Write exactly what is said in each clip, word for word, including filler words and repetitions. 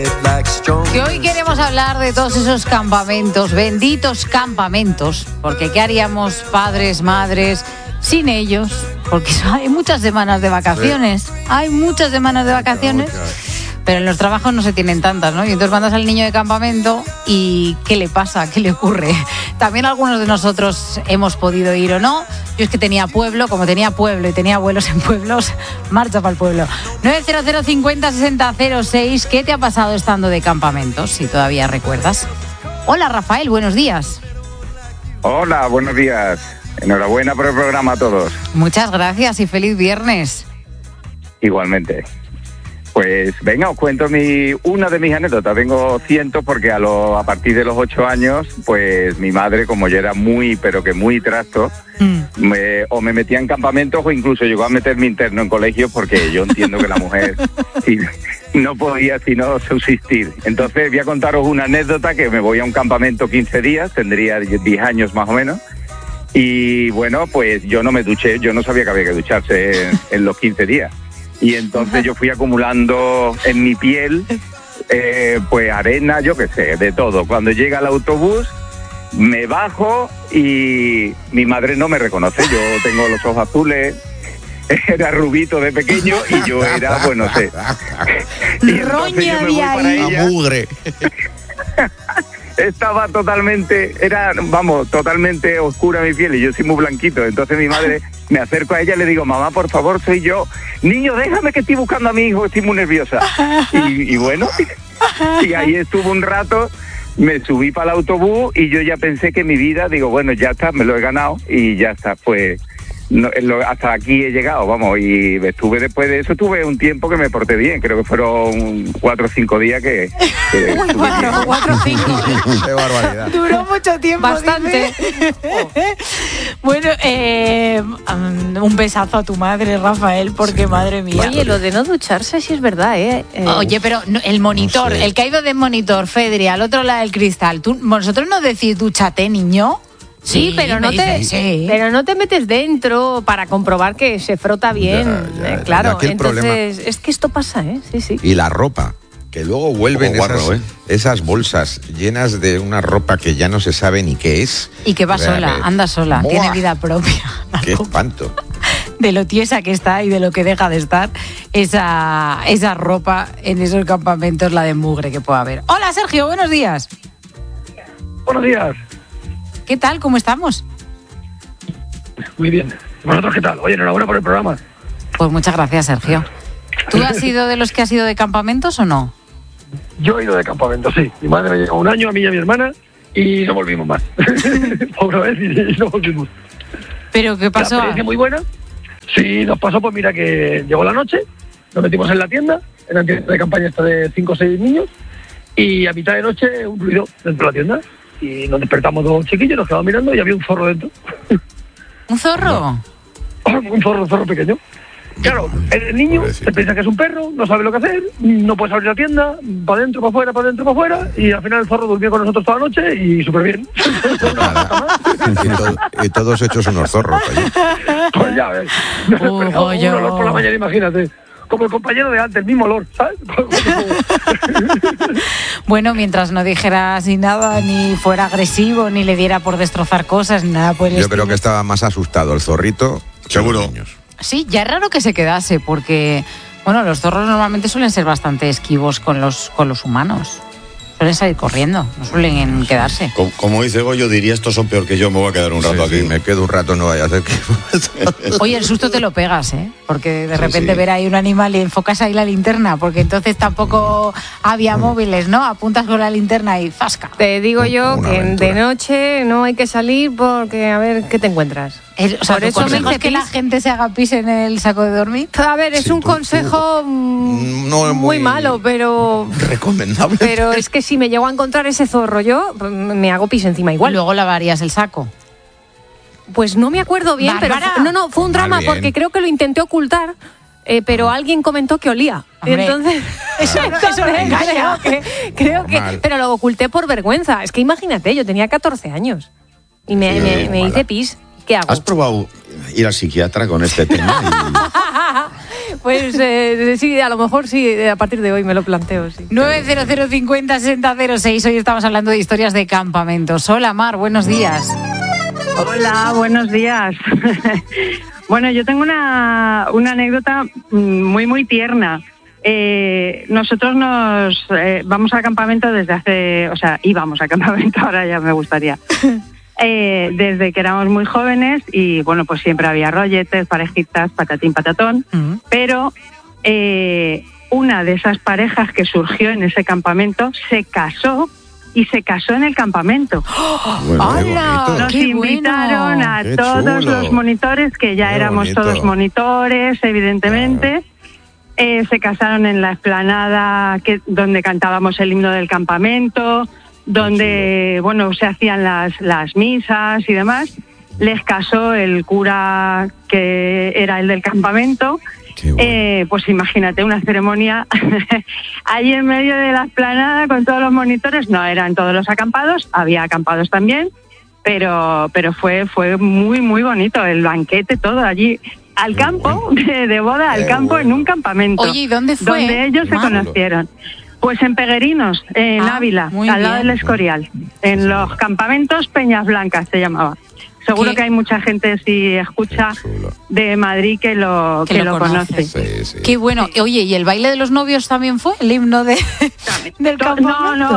Y hoy queremos hablar de todos esos campamentos, benditos campamentos, porque ¿qué haríamos padres, madres, sin ellos? Porque hay muchas semanas de vacaciones, hay muchas semanas de vacaciones, pero en los trabajos no se tienen tantas, ¿no? Y entonces mandas al niño de campamento y ¿qué le pasa? ¿Qué le ocurre? También algunos de nosotros hemos podido ir o no. Yo es que tenía pueblo, como tenía pueblo y tenía abuelos en pueblos, marcha para el pueblo. nueve cero cero cincuenta sesenta cero seis, ¿qué te ha pasado estando de campamentos, si todavía recuerdas? Hola Rafael, buenos días. Hola, buenos días. Enhorabuena por el programa a todos. Muchas gracias y feliz viernes. Igualmente. Pues venga, os cuento mi una de mis anécdotas. Tengo cientos porque a, lo, a partir de los ocho años, pues mi madre, como yo era muy, pero que muy trasto, mm. me, o me metía en campamentos o incluso llegó a meterme interno en colegios porque yo entiendo que la mujer sí, no podía sino subsistir. Entonces voy a contaros una anécdota que me voy a un campamento quince días, tendría diez años más o menos. Y bueno, pues yo no me duché, yo no sabía que había que ducharse en, en los quince días. Y entonces yo fui acumulando en mi piel, eh, pues arena, yo qué sé, de todo. Cuando llega el autobús, me bajo y mi madre no me reconoce. Yo tengo los ojos azules, era rubito de pequeño y yo era, bueno, no sé. Roña de ahí. A mugre. Estaba totalmente, era, vamos, totalmente oscura mi piel y yo soy muy blanquito. Entonces mi madre, me acerco a ella y le digo, mamá, por favor, soy yo. Niño, déjame que estoy buscando a mi hijo, estoy muy nerviosa. Y, y bueno, y ahí estuve un rato, me subí para el autobús y yo ya pensé que mi vida, digo, bueno, ya está, me lo he ganado y ya está, pues... No, lo, hasta aquí he llegado, vamos, y estuve después de eso, tuve un tiempo que me porté bien, creo que fueron cuatro o cinco días que... que Uy, cuatro, cuatro o cinco. Qué barbaridad. Duró mucho tiempo. Bastante. Bueno, eh, un besazo a tu madre, Rafael, porque sí, madre mía. Oye, lo de no ducharse sí es verdad, ¿eh? eh Oye, pero no, el monitor, no sé. El que ha ido de monitor, Fedri, al otro lado del cristal, ¿tú, vosotros no decís dúchate, niño? Sí, sí, pero no te sí. pero no te metes dentro para comprobar que se frota bien, ya, ya, eh, claro. Entonces, problema. Es que esto pasa, ¿eh? Sí, sí. Y la ropa, que luego vuelven guarro, esas, ¿eh? esas bolsas llenas de una ropa que ya no se sabe ni qué es. Y que va sola, que... anda sola, ¡buah! Tiene vida propia. ¡Qué espanto! De lo tiesa que está y de lo que deja de estar esa, esa ropa en esos campamentos, la de mugre que pueda haber. Hola, Sergio, buenos días. Buenos días. ¿Qué tal? ¿Cómo estamos? Muy bien. ¿Vosotros qué tal? Oye, enhorabuena por el programa. Pues muchas gracias, Sergio. ¿Tú has sido de los que has ido de campamentos o no? Yo he ido de campamentos, sí. Mi madre me llevó un año, a mí y a mi hermana, y no volvimos más. Pobre vez, y no volvimos. ¿Pero qué pasó? La experiencia muy buena. Sí, nos pasó, pues mira, que llegó la noche, nos metimos en la tienda, en la tienda de campaña esta de cinco o seis niños, y a mitad de noche un ruido dentro de la tienda. Y nos despertamos dos chiquillos, nos quedamos mirando y había un zorro dentro. ¿Un zorro? Un zorro, un zorro pequeño. Claro, el niño se piensa que es un perro, no sabe lo que hacer, no puedes abrir la tienda, para adentro, para afuera, para adentro, para afuera, y al final el zorro durmió con nosotros toda la noche y súper bien. y, todo, y todos hechos unos zorros. Allí. Pues ya ves. Uh, un olor por la mañana, imagínate. Como el compañero de antes, el mismo olor, ¿sabes? Bueno, mientras no dijera así nada, ni fuera agresivo, ni le diera por destrozar cosas, ni nada por el Yo estilo. creo que estaba más asustado el zorrito que seguro. Los niños. Sí, ya es raro que se quedase, porque, bueno, los zorros normalmente suelen ser bastante esquivos con los, con los humanos. Suelen salir corriendo, no suelen quedarse. Como, como dice Goyo, diría, estos son peor que yo, me voy a quedar un rato sí, aquí. Sí, me quedo un rato, no vaya a hacer que... Oye, el susto te lo pegas, ¿eh? Porque de sí, repente sí. ver ahí un animal y enfocas ahí la linterna, porque entonces tampoco había móviles, ¿no? Apuntas con la linterna y ¡zasca! Te digo yo Una que aventura. De noche no hay que salir porque a ver qué te encuentras. El, o sea, Por eso me dices que la gente se haga pis en el saco de dormir. A ver, es Sí, un tú- consejo tú- mm, no es muy muy- malo, pero Recomendable. pero es que si me llego a encontrar ese zorro yo, me hago pis encima igual. Luego lavarías el saco. Pues no me acuerdo bien, Bárbara. pero no, no, fue un drama Más bien. porque creo que lo intenté ocultar, eh, pero alguien comentó que olía. Y Hombre, entonces, eso no- entonces eso no engaña. creo que, creo que, Normal. pero lo oculté por vergüenza. Es que imagínate, yo tenía catorce años y me, Sí, me, me mala. hice pis. ¿Qué hago? ¿Has probado ir al psiquiatra con este tema. Y... Pues eh, sí, a lo mejor sí, a partir de hoy me lo planteo, sí. nueve cero cero cincuenta sesenta cero seis. Hoy estamos hablando de historias de campamentos. Hola, Mar, buenos días. Hola, buenos días. Bueno, yo tengo una, una anécdota muy, muy tierna. Eh, nosotros nos eh, vamos a campamento desde hace, o sea, íbamos a campamento, ahora ya me gustaría. Eh, desde que éramos muy jóvenes y bueno, pues siempre había rolletes, parejitas, patatín, patatón, uh-huh. pero eh, una de esas parejas que surgió en ese campamento se casó y se casó en el campamento. Bueno, ¡Hola! Nos ¡Qué invitaron bueno! a ¡Qué todos chulo! los monitores, que ya ¡Qué éramos bonito! todos monitores, evidentemente. Ah. Eh, se casaron en la explanada que, donde cantábamos el himno del campamento, donde bueno se hacían las, las misas y demás. Les casó el cura que era el del campamento. Bueno. Eh, pues imagínate una ceremonia ahí en medio de la explanada con todos los monitores. No eran todos los acampados, había acampados también, pero pero fue fue muy muy bonito el banquete, todo allí al campo, de, de boda al campo, en un campamento. Oye, ¿y dónde fue? Donde ellos se conocieron. Pues en Peguerinos, en Ah, Ávila, muy al lado bien. del Escorial, en los campamentos Peñas Blancas se llamaba. Seguro ¿Qué? que hay mucha gente, si escucha, de Madrid que lo Que que, lo lo conoce. conoce. Sí, sí. Qué bueno. Oye, ¿y el baile de los novios también fue el himno de, del No, campamento? no,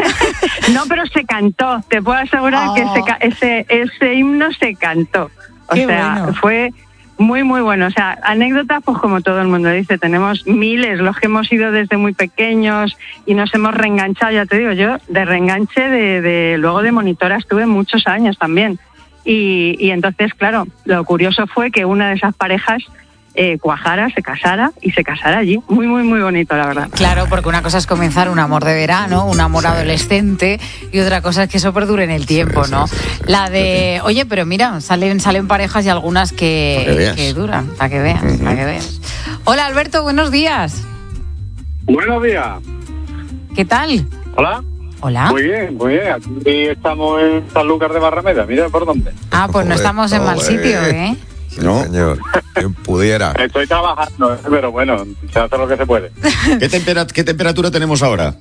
no, pero se cantó. Te puedo asegurar Oh. que ese, ca- ese ese himno se cantó. O Qué sea, bueno. fue muy, muy bueno. O sea, anécdotas, pues como todo el mundo dice, tenemos miles, los que hemos ido desde muy pequeños y nos hemos reenganchado. Ya te digo, yo de reenganche, de, de luego de monitora estuve muchos años también. Y, y entonces, claro, lo curioso fue que una de esas parejas eh, cuajara, se casara y se casara allí. Muy, muy, muy bonito, la verdad. Claro, porque una cosa es comenzar un amor de verano, un amor adolescente, y otra cosa es que eso perdure en el tiempo, Sí, ¿no? sí, sí. La de, oye, pero mira, salen salen parejas y algunas que, Pa' que veas. que duran, para que veas, Ujú. para que veas. Hola, Alberto, buenos días. Buenos días. ¿Qué tal? Hola. Hola. Muy bien, muy bien. Aquí estamos en Sanlúcar de Barrameda. Mira por dónde. Ah, pues no Joder, estamos en mal joder. sitio, ¿eh? No, señor. Quien pudiera. Estoy trabajando, ¿eh? Pero bueno, se hace lo que se puede. ¿Qué, tempera- ¿Qué temperatura tenemos ahora?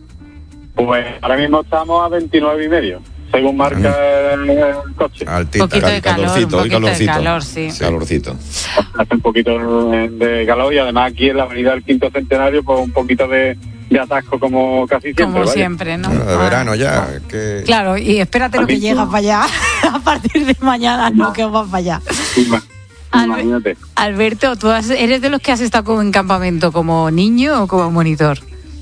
Pues ahora mismo estamos a veintinueve y medio, según marca el, el coche. Un Altita. poquito de calor, un Calorcito, hoy poquito de calorcito. calor, sí. Calorcito. Hace un poquito de calor y además aquí en la avenida del Quinto Centenario, pues un poquito de, de atasco como casi siempre. Como vaya. siempre, ¿no? Bueno, de Ah. verano ya. Que... Claro, y espérate lo que ¿Has visto? llega para allá. A partir de mañana no, que va para allá. Ima- Albe- Imagínate. Alberto, ¿tú has- eres de los que has estado como en campamento como niño o como monitor?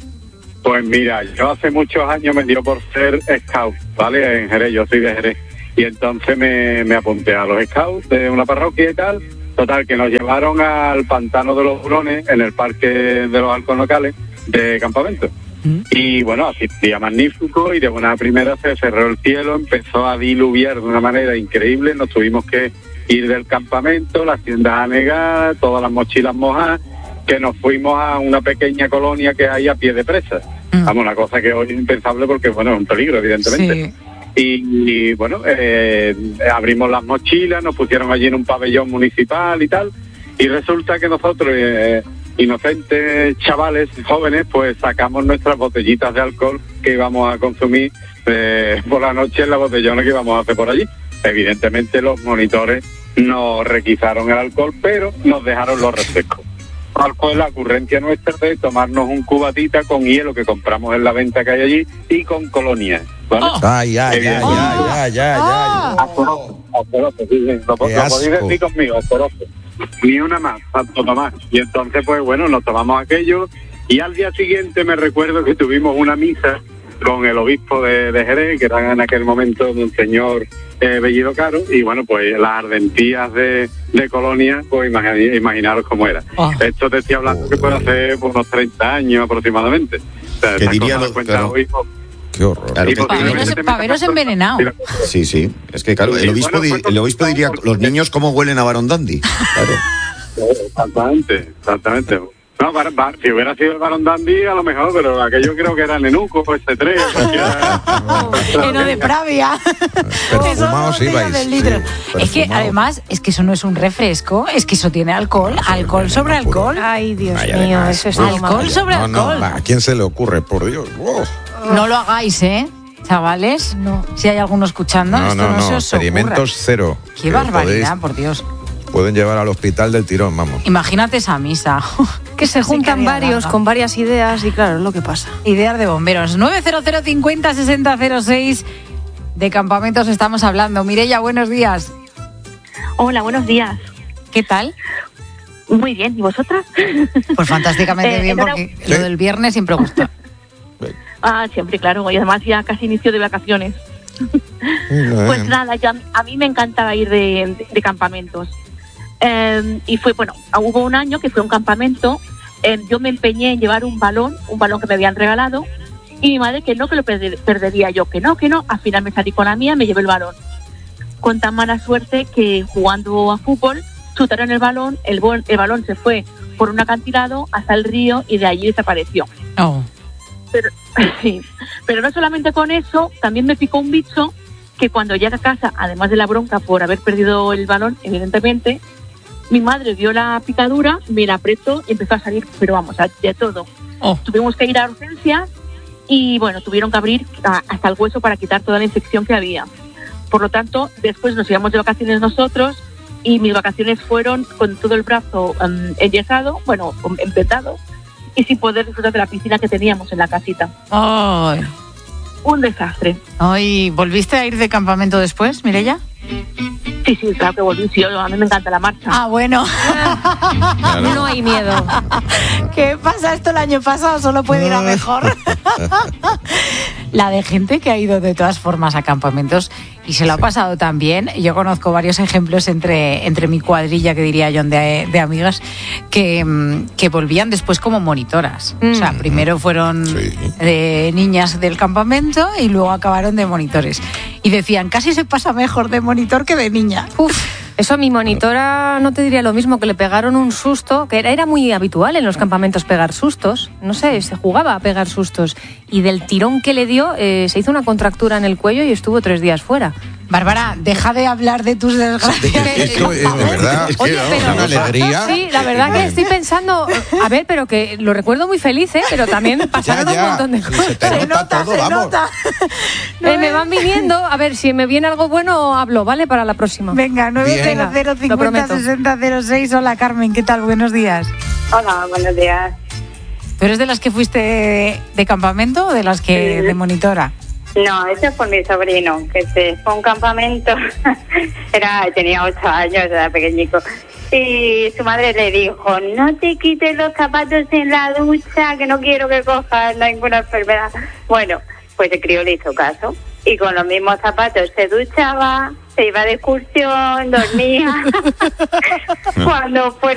Pues mira, yo hace muchos años me dio por ser scout, ¿vale? En Jerez, yo soy de Jerez. Y entonces me, me apunté a los scouts de una parroquia y tal. Total, que nos llevaron al pantano de los Hurones, en el parque de los halcones locales, de campamento. ¿Mm? Y bueno, así día magnífico y de buena primera se cerró el cielo, empezó a diluviar de una manera increíble, nos tuvimos que ir del campamento, las tiendas anegadas, todas las mochilas mojadas, que nos fuimos a una pequeña colonia que hay a pie de presa. Mm. Vamos, una cosa que hoy es impensable porque, bueno, es un peligro, evidentemente. Sí. Y, y, bueno, eh, abrimos las mochilas, nos pusieron allí en un pabellón municipal y tal, y resulta que nosotros, eh, inocentes chavales, jóvenes, pues sacamos nuestras botellitas de alcohol que íbamos a consumir eh, por la noche en la botellona que íbamos a hacer por allí. Evidentemente los monitores nos requisaron el alcohol, pero nos dejaron los refrescos. ¿Cuál fue la ocurrencia nuestra de tomarnos un cubatita con hielo que compramos en la venta que hay allí y con colonia? ¿Vale? Oh. Ay, ay, ay, Oh. ay, ay, ay, ay. Asqueroso, asqueroso, sí, sí. Lo, Qué lo podéis asco. decir conmigo, asqueroso. Ni una más, tanto más. Y entonces, pues bueno, nos tomamos aquello y al día siguiente me recuerdo que tuvimos una misa con el obispo de, de Jerez, que era en aquel momento Monseñor eh, Bellido Caro, y bueno, pues las ardentías de, de Colonia, pues imagi- imaginaros cómo era. Oh. Esto te estoy hablando que puede hacer pues, unos treinta años aproximadamente. O sea, Que esas diría cosas lo- las cuenta claro. el obispo. Qué horror. Claro, Y que- posiblemente Paveros, te paveros metas- envenenado. Sí, sí. Es que claro, el Sí, obispo, bueno, di- pues, el obispo diría, los niños cómo huelen a Barón Dandy. Claro. Exactamente, exactamente. No, bar, bar, si hubiera sido el Balón Dandy, a lo mejor, pero aquello creo que era Nenuco, ese tres. Eno de Pravia. Perfumados ibais. Sí, es que además, es que eso no es un refresco, es que eso tiene alcohol, no, alcohol sobre alcohol. Ay, Dios Ay, mío, además, eso es alcohol normal. sobre no, alcohol. No, ¿a quién se le ocurre, por Dios? Oh. No lo hagáis, ¿eh? Chavales, no. Si hay alguno escuchando, no, esto no, no, no, se os experimentos ocurra. Cero. Qué barbaridad, podéis, por Dios. Pueden llevar al hospital del tirón, vamos. Imagínate esa misa. Que se juntan varios con varias ideas y claro, es lo que pasa. Ideas de bomberos. nueve cero cero cincuenta sesenta cero seis. De campamentos estamos hablando. Mireia, buenos días. Hola, buenos días. ¿Qué tal? Muy bien, ¿y vosotras? Pues fantásticamente eh, bien, porque ¿sí? Lo del viernes siempre gusta. Ah, siempre, claro. Y además ya casi inicio de vacaciones. Pues nada, yo, a mí me encantaba ir de, de, de campamentos. Eh, y fue, bueno, hubo un año que fue un campamento. Eh, yo me empeñé en llevar un balón, un balón que me habían regalado. Y mi madre que no, que lo perder, perdería yo, que no, que no. Al final me salí con la mía, me llevé el balón. Con tan mala suerte que jugando a fútbol, chutaron el balón, el, bol, el balón se fue por un acantilado hasta el río y de allí desapareció. Oh. Pero, sí, pero no solamente con eso, también me picó un bicho que cuando llegué a casa, además de la bronca por haber perdido el balón, evidentemente, mi madre vio la picadura, me la apretó y empezó a salir, pero vamos, de todo. Oh. Tuvimos que ir a urgencias y bueno, tuvieron que abrir a, hasta el hueso para quitar toda la infección que había. Por lo tanto, después nos íbamos de vacaciones nosotros y mis vacaciones fueron con todo el brazo um, enyesado, bueno, empetado, y sin poder disfrutar de la piscina que teníamos en la casita. Ay. Un desastre. Ay, ¿volviste a ir de campamento después, Mireia? Sí, sí, claro que volví, sí, a mí me encanta la marcha. Ah, bueno. Claro. No hay miedo. ¿Qué pasa esto el año pasado? Solo puede ir a mejor. La de gente que ha ido de todas formas a campamentos y se lo ha pasado tan bien. Yo conozco varios ejemplos entre, entre mi cuadrilla, que diría yo, de, de amigas, que, que volvían después como monitoras. Mm. O sea, primero fueron sí. de niñas del campamento y luego acabaron de monitores. Y decían, casi se pasa mejor de monitor que de niña. Uf. Eso a mi monitora no te diría lo mismo, que le pegaron un susto, que era, era muy habitual en los campamentos pegar sustos, no sé, se jugaba a pegar sustos, y del tirón que le dio eh, se hizo una contractura en el cuello y estuvo tres días fuera. Bárbara, deja de hablar de tus desgracias. Esto es de verdad, es que Oye, pero, una alegría. Sí, la verdad que estoy pensando, a ver, pero que lo recuerdo muy feliz, ¿eh? Pero también pasaron ya, ya. un montón de cosas. Se, te se nota, nota, todo, se vamos. nota. No, eh, me van viniendo, a ver, si me viene algo bueno, hablo, ¿vale? Para la próxima. Venga, nueve cero cero cincuenta sesenta cero seis. Hola, Carmen, ¿qué tal? Buenos días. Hola, buenos días. ¿Tú eres de las que fuiste de, de campamento o de las que sí. de monitora? No, eso es por mi sobrino, que se fue a un campamento, era tenía ocho años, era pequeñico, y su madre le dijo, no te quites los zapatos en la ducha, que no quiero que cojas ninguna enfermedad. Bueno, pues el crío le hizo caso, y con los mismos zapatos se duchaba, se iba de excursión, dormía. Cuando fue